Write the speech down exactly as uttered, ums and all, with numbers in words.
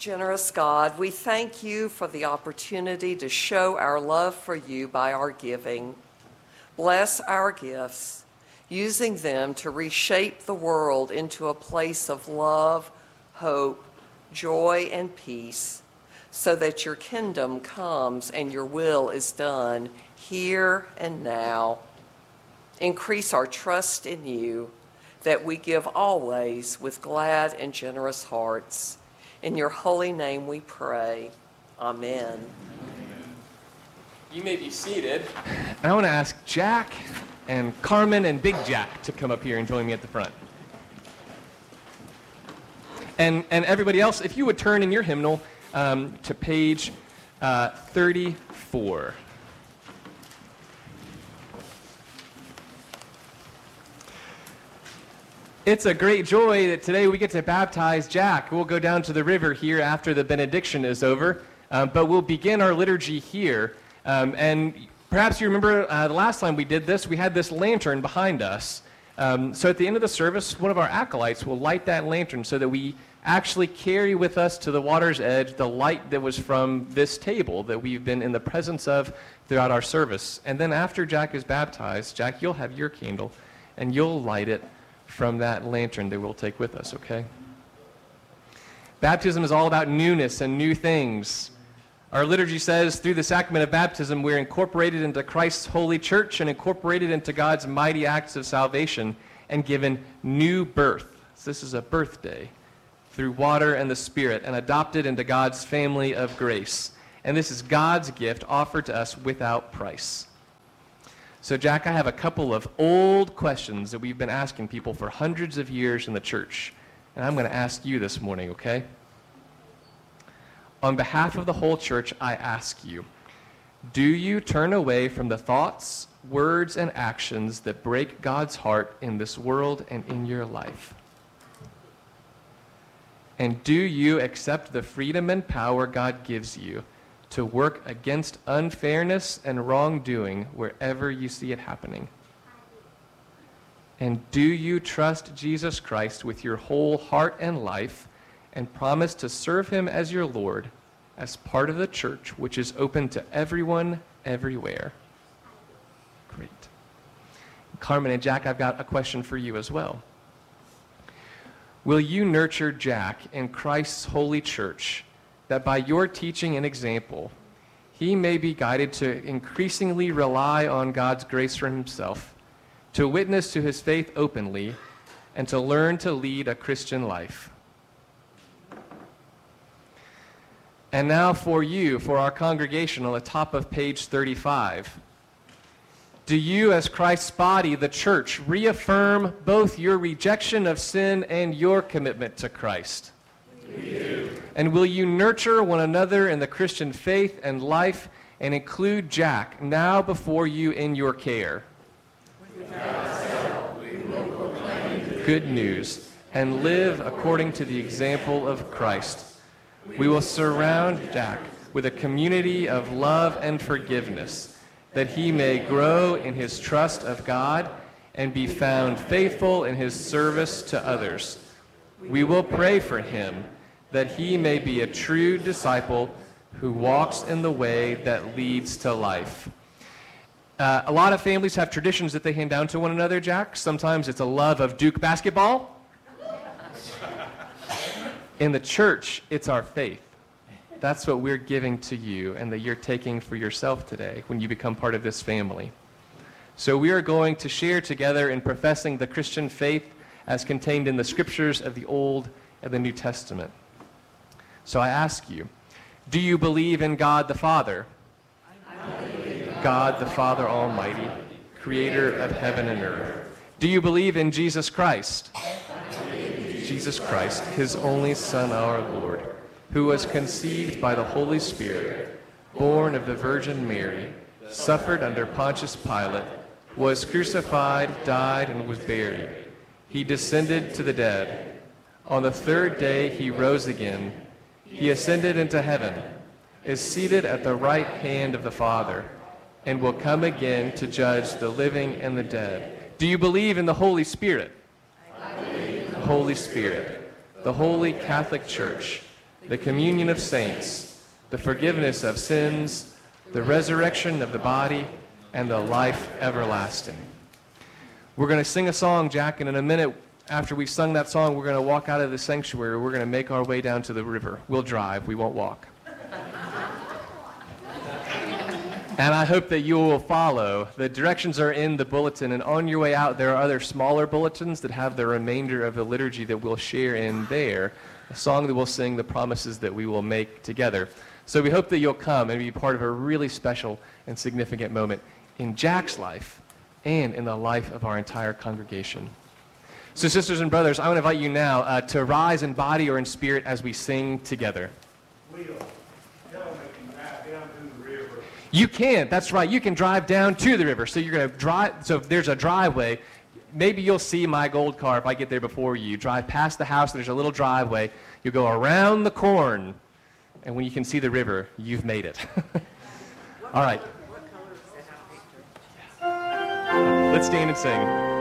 Generous God, we thank you for the opportunity to show our love for you by our giving. Bless our gifts, using them to reshape the world into a place of love, hope, joy, and peace, so that your kingdom comes and your will is done here and now. Increase our trust in you, that we give always with glad and generous hearts. In your holy name we pray. Amen. You may be seated. And I want to ask Jack and Carmen and Big Jack to come up here and join me at the front. And, and everybody else, if you would turn in your hymnal um, to page uh, thirty-four. It's a great joy that today we get to baptize Jack. We'll go down to the river here after the benediction is over, um, but we'll begin our liturgy here. Um, and perhaps you remember uh, the last time we did this, we had this lantern behind us. Um, so at the end of the service, one of our acolytes will light that lantern so that we actually carry with us to the water's edge the light that was from this table that we've been in the presence of throughout our service. And then after Jack is baptized, Jack, you'll have your candle and you'll light it from that lantern that we'll take with us, okay? Baptism is all about newness and new things. Our liturgy says through the sacrament of baptism, we're incorporated into Christ's holy church and incorporated into God's mighty acts of salvation and given new birth. So this is a birthday through water and the Spirit and adopted into God's family of grace. And this is God's gift offered to us without price. So, Jack, I have a couple of old questions that we've been asking people for hundreds of years in the church. And I'm going to ask you this morning, okay? On behalf of the whole church, I ask you, do you turn away from the thoughts, words, and actions that break God's heart in this world and in your life? And do you accept the freedom and power God gives you to work against unfairness and wrongdoing wherever you see it happening? And do you trust Jesus Christ with your whole heart and life and promise to serve him as your Lord as part of the church, which is open to everyone, everywhere? Great. Carmen and Jack, I've got a question for you as well. Will you nurture Jack in Christ's holy church, that by your teaching and example, he may be guided to increasingly rely on God's grace for himself, to witness to his faith openly, and to learn to lead a Christian life? And now for you, for our congregation on the top of page thirty-five. Do you, as Christ's body, the church, reaffirm both your rejection of sin and your commitment to Christ? We do. And will you nurture one another in the Christian faith and life and include Jack now before you in your care? With God's help, we will proclaim good news and live according to the example of Christ. We will surround Jack with a community of love and forgiveness, that he may grow in his trust of God and be found faithful in his service to others. We will pray for him, that he may be a true disciple who walks in the way that leads to life. Uh, a lot of families have traditions that they hand down to one another, Jack. Sometimes it's a love of Duke basketball. In the church, it's our faith. That's what we're giving to you and that you're taking for yourself today when you become part of this family. So we are going to share together in professing the Christian faith as contained in the scriptures of the Old and the New Testament. So I ask you, do you believe in God the Father? I believe in God the Father Almighty, creator of heaven and earth. Do you believe in Jesus Christ? I believe in Jesus Christ, his only Son, our Lord, who was conceived by the Holy Spirit, born of the Virgin Mary, suffered under Pontius Pilate, was crucified, died, and was buried. He descended to the dead. On the third day he rose again. He ascended into heaven, is seated at the right hand of the Father, and will come again to judge the living and the dead. Do you believe in the Holy Spirit? I believe in the Holy Spirit, the Holy Catholic Church, the communion of saints, the forgiveness of sins, the resurrection of the body, and the life everlasting. We're going to sing a song, Jack, and in a minute after we've sung that song, we're going to walk out of the sanctuary. We're going to make our way down to the river. We'll drive. We won't walk. And I hope that you will follow. The directions are in the bulletin, and on your way out, there are other smaller bulletins that have the remainder of the liturgy that we'll share in there, a song that we'll sing, the promises that we will make together. So we hope that you'll come and be part of a really special and significant moment in Jack's life and in the life of our entire congregation. So sisters and brothers, I want to invite you now uh, to rise in body or in spirit as we sing together. You can, that's right. You can drive down to the river. So you're going to drive, so if there's a driveway, maybe you'll see my gold car if I get there before you. Drive past the house, there's a little driveway. You go around the corn, and when you can see the river, you've made it. All right. Let's stand and sing.